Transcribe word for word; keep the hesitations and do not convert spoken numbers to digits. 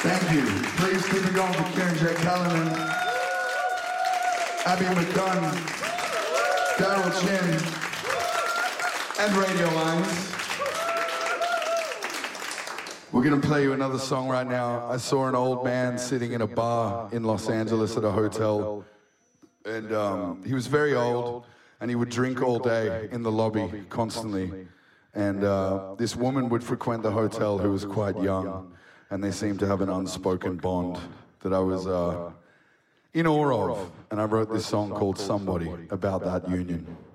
Thank you. Please keep it going for Kieran J. Callanan, Abby McDunn, Daryl Chin, and Radio Lines. We're going to play you another song right now. I saw an old man sitting in a bar in Los Angeles at a hotel, and um, he was very old, and he would drink all day in the lobby constantly. And uh, this woman would frequent the hotel who was quite young, and they seemed to have an unspoken bond that I was uh, in awe of. And I wrote this song called Somebody about that union.